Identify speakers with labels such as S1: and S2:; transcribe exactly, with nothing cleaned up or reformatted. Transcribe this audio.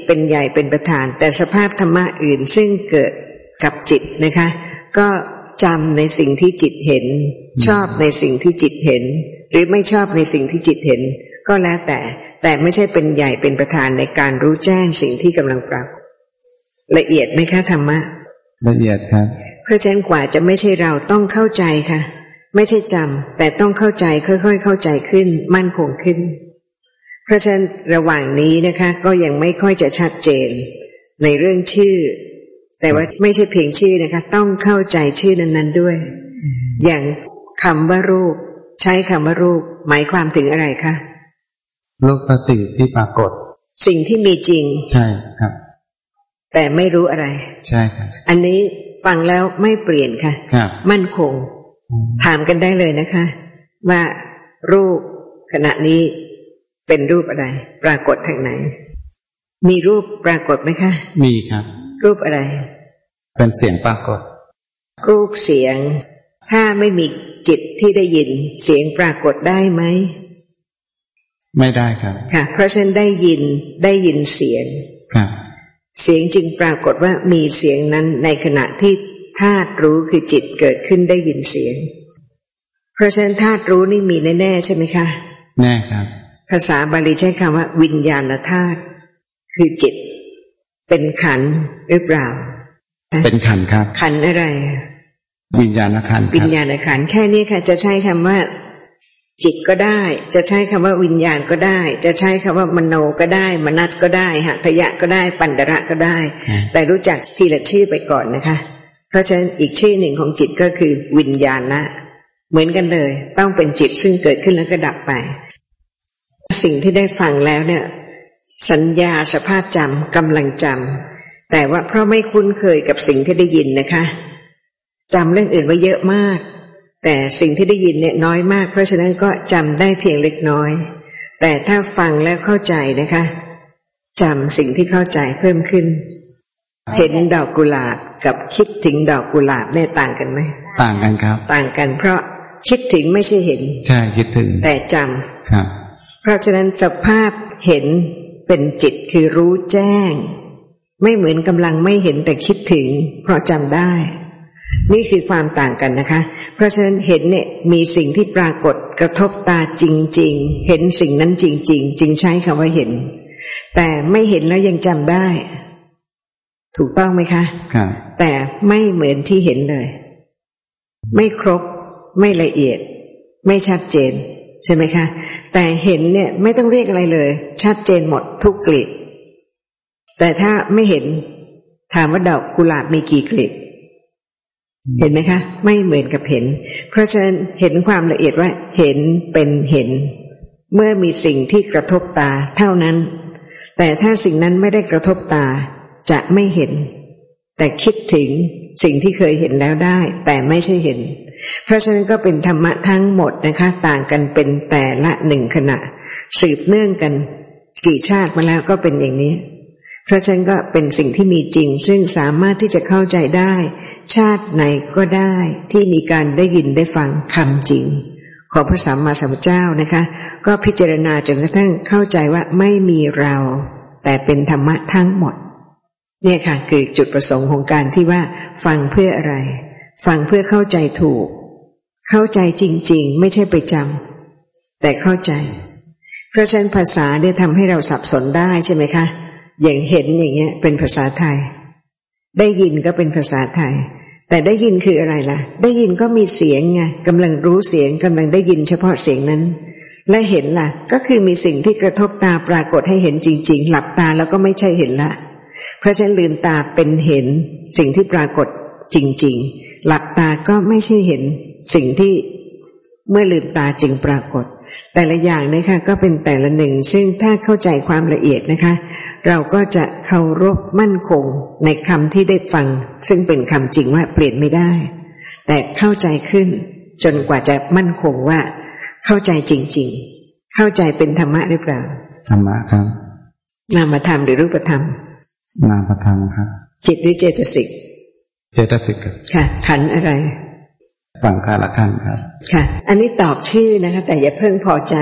S1: เป็นใหญ่เป็นประธานแต่สภาพธรรมะอื่นซึ่งเกิดกับจิตนะคะก็จำในสิ่งที่จิตเห็นชอบในสิ่งที่จิตเห็นหรือไม่ชอบในสิ่งที่จิตเห็นก็แล้วแต่แต่ไม่ใช่เป็นใหญ่เป็นประธานในการรู้แจ้งสิ่งที่กำลังปรากฏละเอียดไหมคะธรรมะ
S2: ละเอียดครับ
S1: เพราะฉะนั้นกว่าจะไม่ใช่เราต้องเข้าใจค่ะไม่ใช่จำแต่ต้องเข้าใจค่อยๆเข้าใจขึ้นมั่นคงขึ้นเพราะฉะนั้นระหว่างนี้นะคะก็ยังไม่ค่อยจะชัดเจนในเรื่องชื่อแต่ว่าไม่ใช่เพียงชื่อนะคะต้องเข้าใจชื่อนั้นๆด้วยอย่างคำว่ารูปใช้คำว่ารูปหมายความถึงอะไรคะ
S2: รูปปฏิที่ปรากฏ
S1: สิ่งที่มีจริง
S2: ใช่ครับ
S1: แต่ไม่รู้อะไร
S2: ใช่ครับ
S1: อันนี้ฟังแล้วไม่เปลี่ยนค่ะมั่นคงถามกันได้เลยนะคะว่ารูปขณะนี้เป็นรูปอะไรปรากฏทางไหนมีรูปปรากฏไหมคะ
S2: มีครับ
S1: รูปอะไร
S2: เป็นเสียงปรากฏ
S1: รูปเสียงถ้าไม่มีจิตที่ได้ยินเสียงปรากฏได้ไหม
S2: ไม่ได้ครับ
S1: ค่ะเพราะฉะนั้นได้ยินได้ยินเสียง
S2: ครับ
S1: เสียงจึงปรากฏว่ามีเสียงนั้นในขณะที่ธาตุรู้คือจิตเกิดขึ้นได้ยินเสียงเพราะฉะนั้นธาตุรู้นี่มีแน่ๆใช่ไหมคะ
S2: แน่ครับ
S1: ภาษาบาลีใช้คำว่าวิญญาณธาตุคือจิตเป็นขันธ์หรือเปล่า
S2: เป็นขันธ์ครับ
S1: ขันธ์อะไร
S2: วิญญาณขันธ์
S1: วิญญาณขันธ์แค่นี้ค่ะจะใช้คำว่าจิตก็ได้จะใช้คำว่าวิญญาณก็ได้จะใช้คำว่ามโนก็ได้มนัสก็ได้หัตถยะก็ได้ปันดระก็ได้แต่รู้จักทีละชื่อไปก่อนนะคะเพราะฉะนั้นอีกชื่อหนึ่งของจิตก็คือวิญญาณนะเหมือนกันเลยต้องเป็นจิตซึ่งเกิดขึ้นแล้วก็ดับไปสิ่งที่ได้ฟังแล้วเนี่ยสัญญาสภาพจำกำลังจำแต่ว่าเพราะไม่คุ้นเคยกับสิ่งที่ได้ยินนะคะจำเรื่องอื่นไว้เยอะมากแต่สิ่งที่ได้ยินเนี่ยน้อยมากเพราะฉะนั้นก็จำได้เพียงเล็กน้อยแต่ถ้าฟังแล้วเข้าใจนะคะจำสิ่งที่เข้าใจเพิ่มขึ้นเห็นดอกกุหลาบกับคิดถึงดอกกุหลาบเนี่ยต่างกันไหม
S2: ต่างกันครับ
S1: ต่างกันเพราะคิดถึงไม่ใช่เห็น
S2: ใช่คิดถึง
S1: แต่จำ
S2: ครับ
S1: เพราะฉะนั้นสภาพเห็นเป็นจิตคือรู้แจ้งไม่เหมือนกำลังไม่เห็นแต่คิดถึงเพราะจำได้นี่คือความต่างกันนะคะเพราะฉะนั้นเห็นเนี่ยมีสิ่งที่ปรากฏกระทบตาจริงๆเห็นสิ่งนั้นจริงๆจึงใช้คำว่าเห็นแต่ไม่เห็นแล้วยังจำได้ถูกต้องไหมคะ
S2: ครับ
S1: แต่ไม่เหมือนที่เห็นเลยไม่ครบไม่ละเอียดไม่ชัดเจนใช่ไหมคะแต่เห็นเนี่ยไม่ต้องเรียกอะไรเลยชัดเจนหมดทุกกลีบแต่ถ้าไม่เห็นถามว่าดอกกุหลาบมีกี่กลีบเห็นไหมคะไม่เหมือนกับเห็นเพราะฉะนั้นเห็นความละเอียดว่าเห็นเป็นเห็นเมื่อมีสิ่งที่กระทบตาเท่านั้นแต่ถ้าสิ่งนั้นไม่ได้กระทบตาจะไม่เห็นแต่คิดถึงสิ่งที่เคยเห็นแล้วได้แต่ไม่ใช่เห็นเพราะฉะนั้นก็เป็นธรรมะทั้งหมดนะคะต่างกันเป็นแต่ละหนึ่งขณะสืบเนื่องกันกี่ชาติมาแล้วก็เป็นอย่างนี้เพราะฉะนั้นก็เป็นสิ่งที่มีจริงซึ่งสามารถที่จะเข้าใจได้ชาติไหนก็ได้ที่มีการได้ยินได้ฟังคำจริงของพระสัมมาสัมพุทธเจ้านะคะก็พิจารณาจนกระทั่งเข้าใจว่าไม่มีเราแต่เป็นธรรมะทั้งหมดเนี่ยค่ะคือจุดประสงค์ของการที่ว่าฟังเพื่ออะไรฟังเพื่อเข้าใจถูกเข้าใจจริงๆไม่ใช่ไปจำแต่เข้าใจเพราะฉะนั้นภาษาเนี่ยทำให้เราสับสนได้ใช่ไหมคะอย่างเห็นอย่างเงี้ยเป็นภาษาไทยได้ยินก็เป็นภาษาไทยแต่ได้ยินคืออะไรล่ะได้ยินก็มีเสียงไงกำลังรู้เสียงกำลังได้ยินเฉพาะเสียงนั้นและเห็นล่ะก็คือมีสิ่งที่กระทบตาปรากฏให้เห็นจริงๆหลับตาแล้วก็ไม่ใช่เห็นละเพราะฉะนั้นลืมตาเป็นเห็นสิ่งที่ปรากฏจริงๆหลับตาก็ไม่ใช่เห็นสิ่งที่เมื่อลืมตาจึงปรากฏแต่ละอย่างนะคะก็เป็นแต่ละหนึ่งซึ่งถ้าเข้าใจความละเอียดนะคะเราก็จะเคารพมั่นคงในคำที่ได้ฟังซึ่งเป็นคำจริงว่าเปลี่ยนไม่ได้แต่เข้าใจขึ้นจนกว่าจะมั่นคงว่าเข้าใจจริงๆเข้าใจเป็นธรรมะหรือเปล่า
S2: ธรรมะครับ
S1: นามธรรมหรือรูปธรรม
S2: นามธรรมครับ
S1: จิตหรือเจตสิก
S2: เจตสิก
S1: ค่ะขันธ์อะไร
S2: สังขารขันธ์ครับ
S1: ค่ะอันนี้ตอบชื่อนะคะแต่อย่าเพิ่งพอใจ